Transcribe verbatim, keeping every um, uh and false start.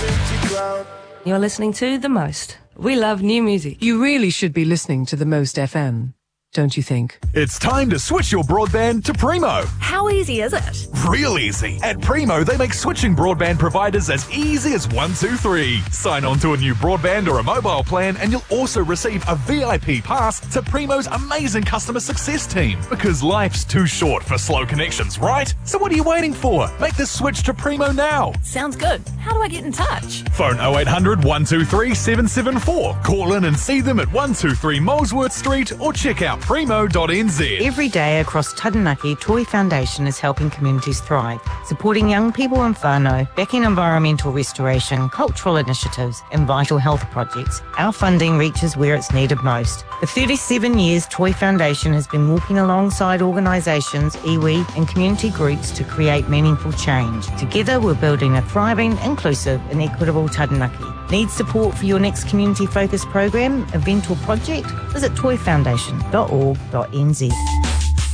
You're listening to The Most. We love new music. You really should be listening to The Most F M, don't you think? It's time to switch your broadband to Primo. How easy is it? Real easy. At Primo, they make switching broadband providers as easy as one, two, three. Sign on to a new broadband or a mobile plan and you'll also receive a V I P pass to Primo's amazing customer success team. Because life's too short for slow connections, right? So what are you waiting for? Make the switch to Primo now. Sounds good. How do I get in touch? Phone oh eight hundred, one two three, seven seven four. Call in and see them at one two three Molesworth Street or check out primo dot n z. Every day across Taranaki, Toi Foundation is helping communities thrive, supporting young people in whānau, backing environmental restoration, cultural initiatives and vital health projects. Our funding reaches where it's needed most. For thirty-seven years, Toi Foundation has been working alongside organisations, iwi and community groups to create meaningful change. Together, we're building a thriving, inclusive and equitable Taranaki. Need support for your next community-focused program, event or project? Visit toi foundation dot org dot n z.